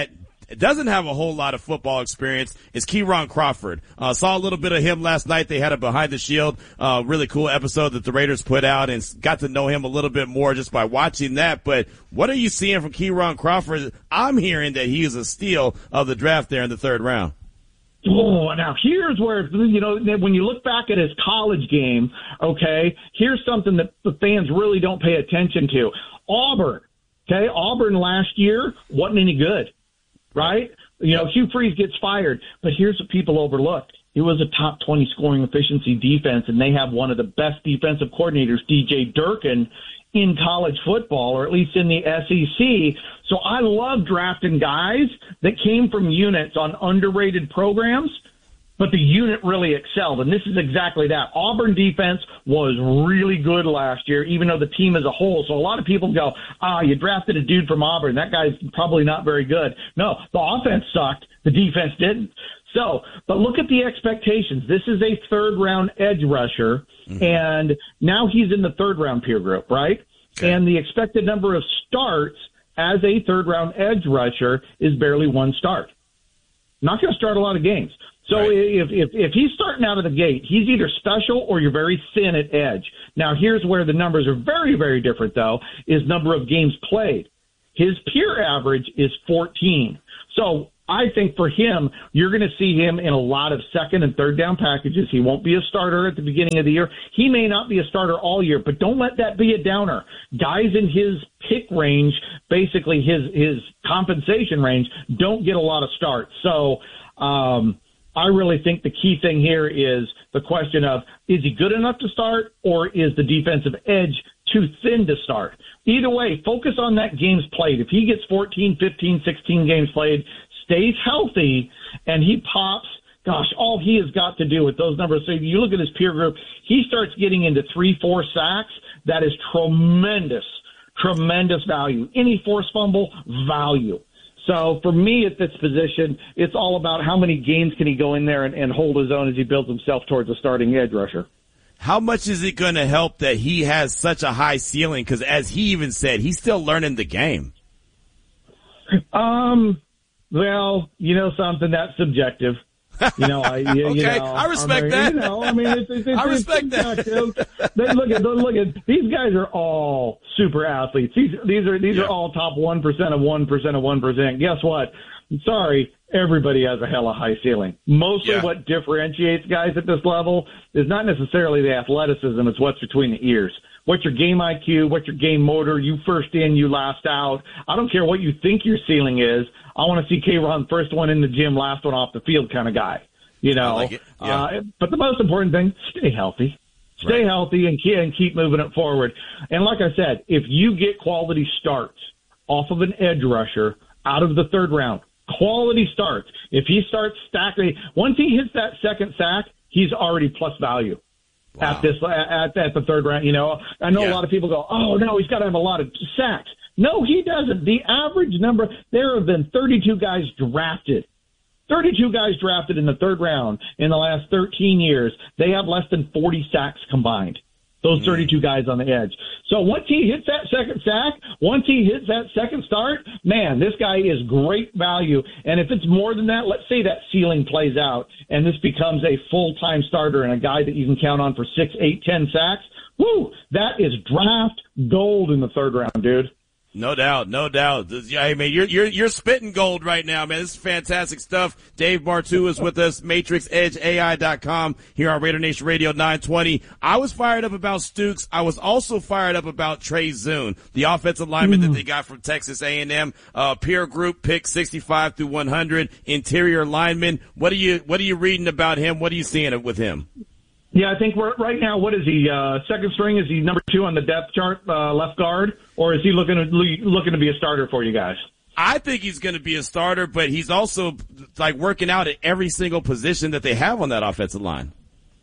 S2: doesn't have a whole lot of football experience is Kieron Crawford. Saw a little bit of him last night. They had a Behind the Shield, really cool episode that the Raiders put out, and got to know him a little bit more just by watching that. But what are you seeing from Kieron Crawford? I'm hearing that he is a steal of the draft there in the 3rd round.
S6: Oh, now here's where, when you look back at his college game, okay, here's something that the fans really don't pay attention to. Auburn, okay, Auburn last year wasn't any good, right? Hugh Freeze gets fired, but here's what people overlooked. It was a top 20 scoring efficiency defense, and they have one of the best defensive coordinators, DJ Durkin, in college football, or at least in the SEC. So I love drafting guys that came from units on underrated programs, but the unit really excelled. And this is exactly that. Auburn defense was really good last year, even though the team as a whole. So a lot of people go, you drafted a dude from Auburn. That guy's probably not very good. No, the offense sucked. The defense didn't. So, but look at the expectations. This is a 3rd-round edge rusher, and now he's in the 3rd-round peer group, right? Okay. And the expected number of starts as a 3rd-round edge rusher is barely 1 start. Not going to start a lot of games. So right. if he's starting out of the gate, he's either special or you're very thin at edge. Now, here's where the numbers are very, very different, though, is number of games played. His peer average is 14. So I think for him, you're going to see him in a lot of 2nd and 3rd down packages. He won't be a starter at the beginning of the year. He may not be a starter all year, but don't let that be a downer. Guys in his pick range, basically his compensation range, don't get a lot of starts. So I really think the key thing here is the question of, is he good enough to start, or is the defensive edge too thin to start? Either way, focus on that games played. If he gets 14, 15, 16 games played, stays healthy, and he pops, gosh, all he has got to do with those numbers. So if you look at his peer group, he starts getting into 3-4 sacks. That is tremendous value. Any forced fumble, value. So for me at this position, it's all about how many games can he go in there and hold his own as he builds himself towards a starting edge rusher.
S2: How much is it going to help that he has such a high ceiling? Because as he even said, he's still learning the game.
S6: Well, something that's subjective.
S2: I respect that.
S6: I respect that. Look at these guys are all super athletes. These are all top 1% of 1% of 1%. Guess what? Sorry, everybody has a hella high ceiling. Mostly what differentiates guys at this level is not necessarily the athleticism, it's what's between the ears. What's your game IQ? What's your game motor? You first in, you last out. I don't care what you think your ceiling is. I want to see Kieron first one in the gym, last one off the field kind of guy. I like it. Yeah. But the most important thing, stay healthy. Stay healthy and keep moving it forward. And like I said, if you get quality starts off of an edge rusher out of the 3rd round, quality starts. If he starts stacking, once he hits that 2nd sack, he's already plus value. Wow. At the 3rd round. I know a lot of people go, oh no, he's got to have a lot of sacks. No, he doesn't. The average number, there have been 32 guys drafted. 32 guys drafted in the 3rd round in the last 13 years. They have less than 40 sacks combined. Those 32 guys on the edge. So once he hits that 2nd sack, once he hits that 2nd start, man, this guy is great value. And if it's more than that, let's say that ceiling plays out and this becomes a full-time starter and a guy that you can count on for 6, 8, 10 sacks, woo, that is draft gold in the 3rd round, dude.
S2: No doubt, no doubt. I mean, you're spitting gold right now, man. This is fantastic stuff. Dave Bartoo is with us, MatrixEdgeAI.com here on Raider Nation Radio 920. I was fired up about Stooks. I was also fired up about Trey Zune, the offensive lineman that they got from Texas A&M. Peer group pick 65 through 100, interior lineman. What are you reading about him? What are you seeing with him?
S6: Yeah, I think right now, what is he, 2nd string? Is he number 2 on the depth chart, left guard? Or is he looking to be a starter for you guys?
S2: I think he's going to be a starter, but he's also working out at every single position that they have on that offensive line.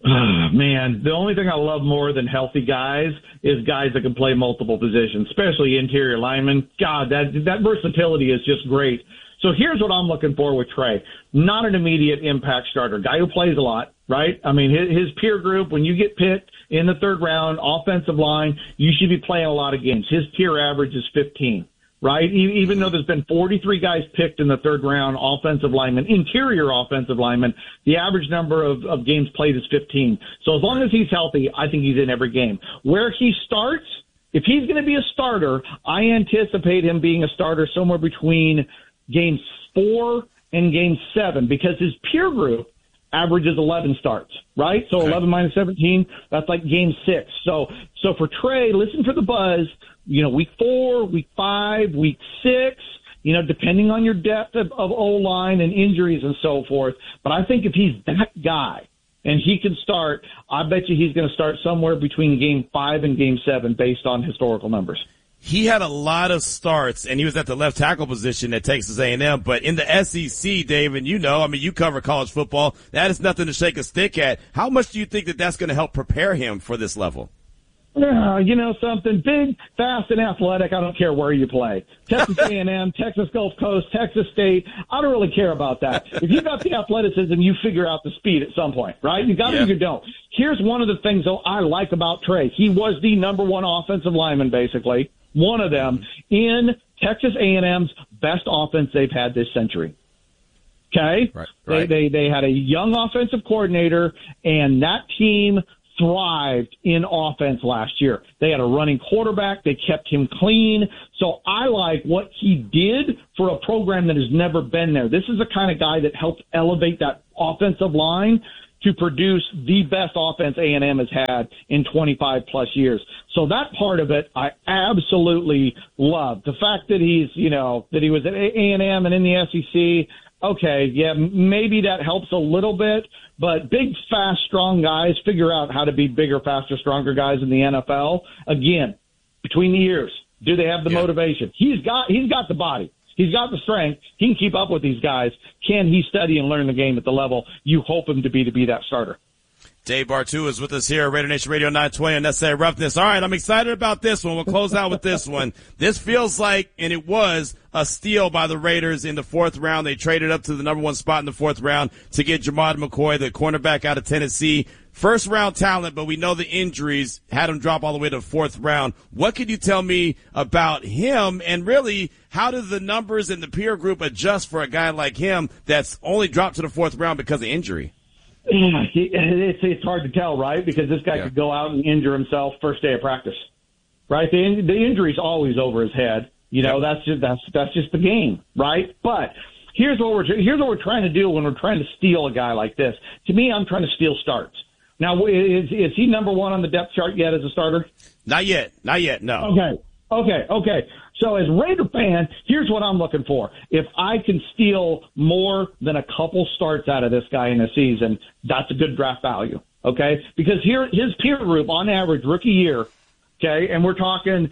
S6: Man, the only thing I love more than healthy guys is guys that can play multiple positions, especially interior linemen. God, that versatility is just great. So here's what I'm looking for with Trey. Not an immediate impact starter, guy who plays a lot, right? I mean, his peer group, when you get picked in the 3rd round, offensive line, you should be playing a lot of games. His peer average is 15. right? Even though there's been 43 guys picked in the third round, offensive linemen, interior offensive linemen, the average number of games played is 15. So as long as he's healthy, I think he's in every game. Where he starts, if he's going to be a starter, I anticipate him being a starter somewhere between game 4 and game 7 because his peer group averages 11 starts, right? So 11 minus 17, that's like game 6. So for Trey, listen for the buzz, week 4, week 5, week 6, depending on your depth of O-line and injuries and so forth. But I think if he's that guy and he can start, I bet you he's going to start somewhere between game 5 and game 7 based on historical numbers.
S2: He had a lot of starts, and he was at the left tackle position at Texas A&M. But in the SEC, Dave, and you cover college football, that is nothing to shake a stick at. How much do you think that that's going to help prepare him for this level?
S6: Something big, fast, and athletic. I don't care where you play. Texas A&M, Texas Gulf Coast, Texas State. I don't really care about that. If you got the athleticism, you figure out the speed at some point, right? You got it or you don't. Here's one of the things, though, I like about Trey. He was the number one offensive lineman, basically. One of them in Texas A&M's best offense they've had this century. Okay? Right. They had a young offensive coordinator, and that team thrived in offense last year. They had a running quarterback. They kept him clean. So I like what he did for a program that has never been there. This is the kind of guy that helped elevate that offensive line to produce the best offense A&M has had in 25 plus years. So that part of it, I absolutely love. The fact that that he was at A&M and in the SEC, okay, yeah, maybe that helps a little bit, but big, fast, strong guys figure out how to be bigger, faster, stronger guys in the NFL. Again, between the ears, do they have the motivation? He's got the body. He's got the strength. He can keep up with these guys. Can he study and learn the game at the level you hope him to be that starter?
S2: Dave Bartoo is with us here at Raider Nation Radio 920 on Necessary Roughness. All right, I'm excited about this one. We'll close out with this one. This feels like, and it was, a steal by the Raiders in the 4th round. They traded up to the number 1 spot in the 4th round to get Jamad McCoy, the cornerback out of Tennessee. First-round talent, but we know the injuries had him drop all the way to the 4th round. What can you tell me about him, and really, how do the numbers in the peer group adjust for a guy like him that's only dropped to the 4th round because of injury?
S6: Yeah, it's hard to tell, right? Because this guy could go out and injure himself first day of practice, right? The injury's always over his head. That's just the game, right? But here's what we're trying to do when we're trying to steal a guy like this. To me, I'm trying to steal starts. Now, is he number 1 on the depth chart yet as a starter?
S2: Not yet. No.
S6: Okay. So as Raider fan, here's what I'm looking for. If I can steal more than a couple starts out of this guy in a season, that's a good draft value. Okay? Because here, his peer group on average rookie year, okay, and we're talking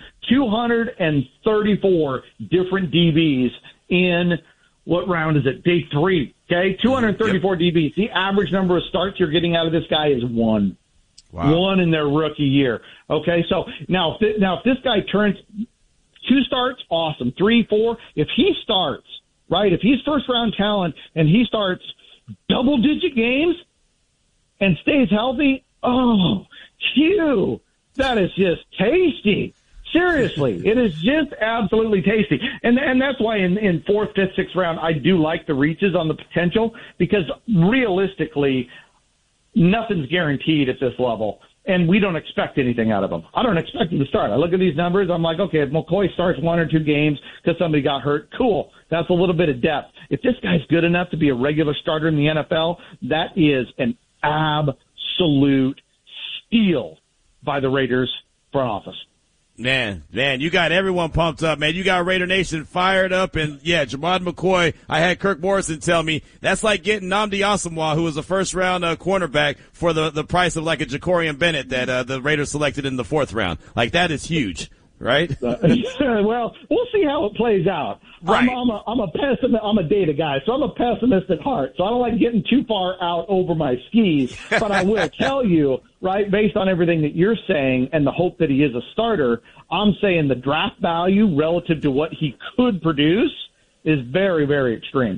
S6: 234 different DBs in what round is it? Day 3. Okay? 234 DBs. The average number of starts you're getting out of this guy is 1. Wow. 1 in their rookie year. Okay? So now if this guy turns 2 starts, awesome. 3, 4. If he starts, right, if he's first-round talent and he starts double-digit games and stays healthy, oh, phew, that is just tasty. Seriously, it is just absolutely tasty. And that's why in 4th, 5th, 6th round, I do like the reaches on the potential because realistically, nothing's guaranteed at this level. And we don't expect anything out of him. I don't expect him to start. I look at these numbers. I'm like, okay, if McCoy starts 1 or 2 games because somebody got hurt, cool. That's a little bit of depth. If this guy's good enough to be a regular starter in the NFL, that is an absolute steal by the Raiders front office.
S2: Man, you got everyone pumped up, man. You got Raider Nation fired up, and yeah, Jamad McCoy, I had Kirk Morrison tell me, that's like getting Nnamdi Asomugha, who was a first-round cornerback, for the price of like a Jacorian Bennett that the Raiders selected in the 4th round. Like, that is huge, right?
S6: Well, we'll see how it plays out.
S2: Right.
S6: I'm a pessimist. I'm a data guy, so I'm a pessimist at heart. So I don't like getting too far out over my skis. But I will tell you, right, based on everything that you're saying and the hope that he is a starter, I'm saying the draft value relative to what he could produce is very, very extreme.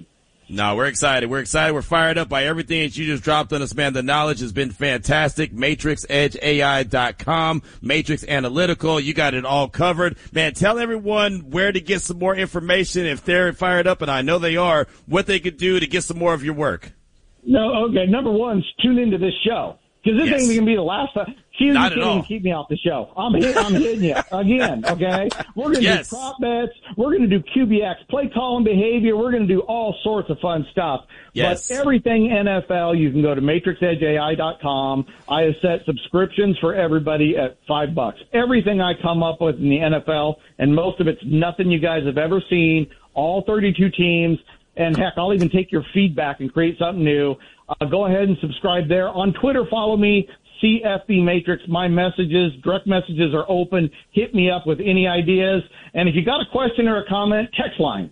S2: No, we're excited. We're excited. We're fired up by everything that you just dropped on us, man. The knowledge has been fantastic. MatrixEdgeAI.com, Matrix Analytical. You got it all covered. Man, tell everyone where to get some more information if they're fired up, and I know they are, what they could do to get some more of your work.
S6: No, okay. Number one, tune into this show. Because this ain't going to be the last time.
S2: Not at all.
S6: Keep me off the show. I'm hitting you again, okay? We're going to do prop bets. We're going to do QBX, play calling behavior. We're going to do all sorts of fun stuff.
S2: Yes.
S6: But everything NFL, you can go to MatrixEdgeAI.com. I have set subscriptions for everybody at $5. Everything I come up with in the NFL, and most of it's nothing you guys have ever seen, all 32 teams. And heck, I'll even take your feedback and create something new. Go ahead and subscribe there. On Twitter, follow me, CFB Matrix. My messages, direct messages are open. Hit me up with any ideas. And if you got a question or a comment, text line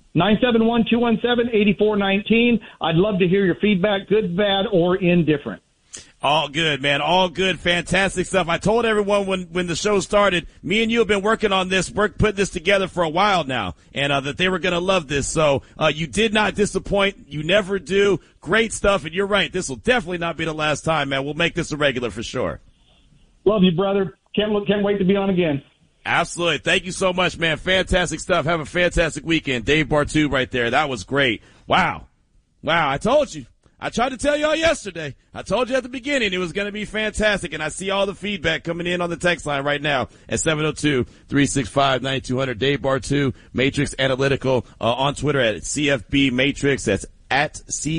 S6: 971-217-8419. I'd love to hear your feedback, good, bad, or indifferent.
S2: All good, man. All good. Fantastic stuff. I told everyone when the show started, me and you have been working on this, putting this together for a while now, and that they were going to love this. So you did not disappoint. You never do. Great stuff. And you're right. This will definitely not be the last time, man. We'll make this a regular for sure.
S6: Love you, brother. Can't wait to be on again.
S2: Absolutely. Thank you so much, man. Fantastic stuff. Have a fantastic weekend. Dave Bartoo right there. That was great. Wow. I told you. I tried to tell you all yesterday. I told you at the beginning it was going to be fantastic, and I see all the feedback coming in on the text line right now at 702-365-9200. Dave Bartoo, Matrix Analytical, on Twitter at CFB Matrix. That's at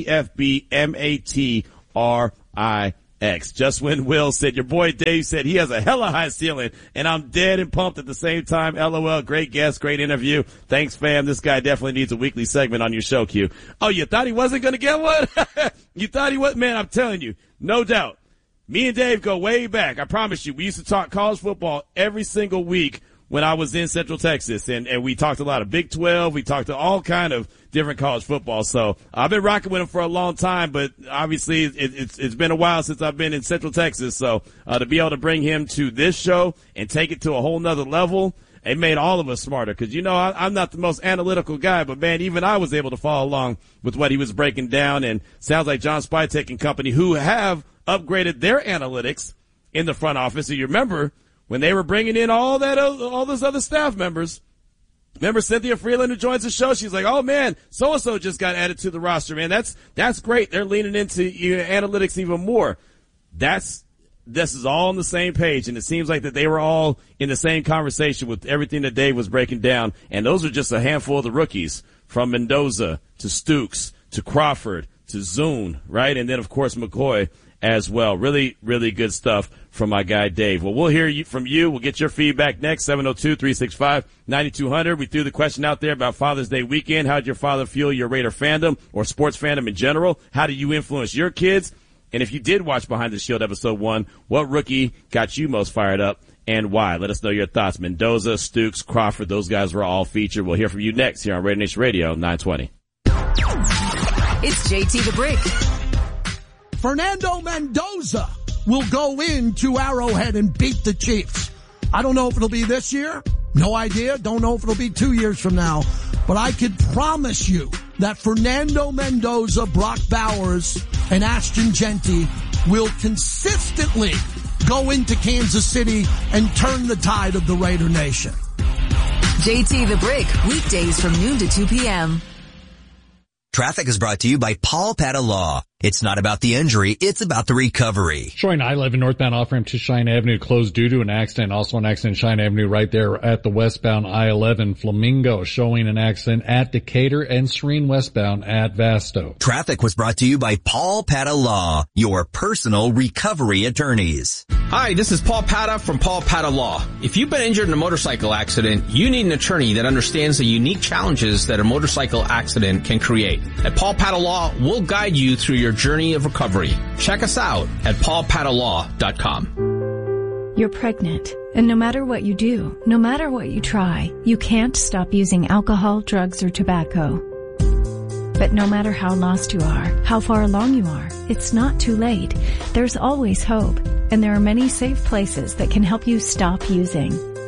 S2: CFB MATRIX. Just when Will said, your boy Dave said he has a hella high ceiling, and I'm dead and pumped at the same time. LOL, great guest, great interview. Thanks, fam. This guy definitely needs a weekly segment on your show, Q. Oh, you thought he wasn't going to get one? You thought he was? Man, I'm telling you, no doubt. Me and Dave go way back. I promise you. We used to talk college football every single week when I was in Central Texas, and we talked a lot of Big 12. We talked to all kind of different college football. So I've been rocking with him for a long time, but obviously it's been a while since I've been in Central Texas. So to be able to bring him to this show and take it to a whole nother level, it made all of us smarter. Because, you know, I'm not the most analytical guy, but, man, even I was able to follow along with what he was breaking down. And sounds like John Spytek and company, who have upgraded their analytics in the front office. So you remember when they were bringing in all those other staff members. Remember Cynthia Freeland, who joins the show? She's like, oh man, so-and-so just got added to the roster, man. That's great. They're leaning into analytics even more. This is all on the same page, and it seems like that they were all in the same conversation with everything that Dave was breaking down. And those are just a handful of the rookies, from Mendoza to Stukes to Crawford to Zune, right? And then of course McCoy as well. Really, really good stuff from my guy Dave. Well, we'll hear from you. We'll get your feedback next, 702-365-9200. We threw the question out there about Father's Day weekend. How did your father fuel your Raider fandom or sports fandom in general? How do you influence your kids? And if you did watch Behind the Shield episode 1, what rookie got you most fired up and why? Let us know your thoughts. Mendoza, Stukes, Crawford, those guys were all featured. We'll hear from you next here on Raider Nation Radio 920.
S4: It's JT the Brick.
S3: Fernando Mendoza will go into Arrowhead and beat the Chiefs. I don't know if it'll be this year. No idea. Don't know if it'll be 2 years from now. But I could promise you that Fernando Mendoza, Brock Bowers, and Ashton Genty will consistently go into Kansas City and turn the tide of the Raider Nation.
S4: JT the Brick, weekdays from noon to 2 p.m.
S9: Traffic is brought to you by Paul Pata Law. It's not about the injury, it's about the recovery.
S20: Showing I-11 northbound off-ramp to Cheyenne Avenue closed due to an accident. Also an accident Cheyenne Avenue right there at the westbound I-11. Flamingo showing an accident at Decatur and Serene westbound at Vasto.
S9: Traffic was brought to you by Paul Pata Law, your personal recovery attorneys.
S10: Hi, this is Paul Pata from Paul Pata Law. If you've been injured in a motorcycle accident, you need an attorney that understands the unique challenges that a motorcycle accident can create. At Paul Pata Law, we'll guide you through your journey of recovery. Check us out at paulpatalaw.com.
S11: You're pregnant, and no matter what you do, no matter what you try, you can't stop using alcohol, drugs, or tobacco. But no matter how lost you are, how far along you are, it's not too late. There's always hope, and there are many safe places that can help you stop using.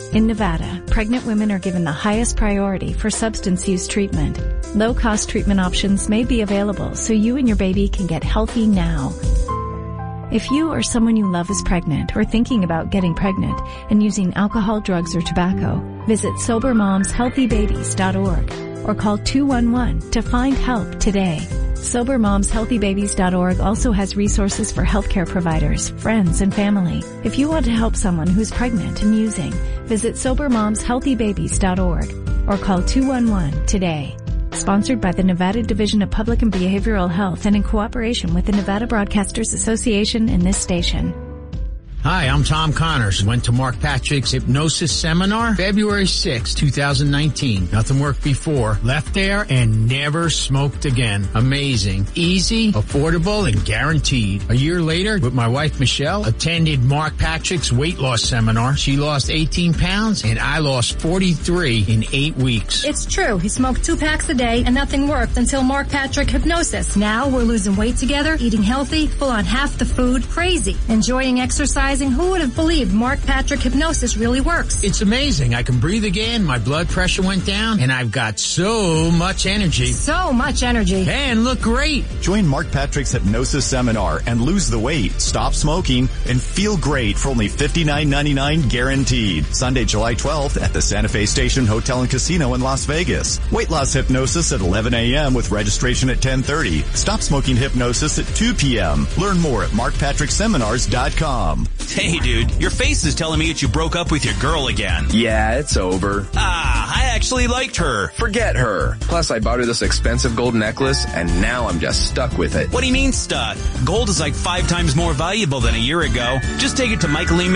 S11: In Nevada, pregnant women are given the highest priority for substance use treatment. Low-cost treatment options may be available so you and your baby can get healthy now. If you or someone you love is pregnant or thinking about getting pregnant and using alcohol, drugs, or tobacco, visit SoberMomsHealthyBabies.org or call 211 to find help today. SoberMomsHealthyBabies.org also has resources for healthcare providers, friends, and family. If you want to help someone who's pregnant and using, visit SoberMomsHealthyBabies.org or call 211 today. Sponsored by the Nevada Division of Public and Behavioral Health and in cooperation with the Nevada Broadcasters Association and this station.
S7: Hi, I'm Tom Connors. Went to Mark Patrick's hypnosis seminar February 6, 2019. Nothing worked before. Left there and never smoked again. Amazing. Easy, affordable, and guaranteed. A year later, with my wife Michelle, attended Mark Patrick's weight loss seminar. She lost 18 pounds and I lost 43 in 8 weeks.
S12: It's true. He smoked 2 packs a day and nothing worked until Mark Patrick Hypnosis. Now we're losing weight together, eating healthy, full on half the food, crazy, enjoying exercising. Who would have believed Mark Patrick Hypnosis really works?
S7: It's amazing. I can breathe again, my blood pressure went down, and I've got so much energy.
S12: So much energy.
S7: And look great.
S26: Join Mark Patrick's hypnosis seminar and lose the weight, stop smoking, and feel great for only $59.99 guaranteed. Sunday, July 12th at the Santa Fe Station Hotel and Casino in Las Vegas. Weight loss hypnosis at 11 a.m. with registration at 10:30. Stop smoking hypnosis at 2 p.m. Learn more at markpatrickseminars.com.
S13: Hey dude, your face is telling me that you broke up with your girl again.
S15: Yeah, it's over.
S13: I actually liked her.
S15: Forget her. Plus I bought her this expensive gold necklace and now I'm just stuck with it.
S13: What do you mean stuck? Gold is like 5 times more valuable than a year ago. Just take it to Michael E.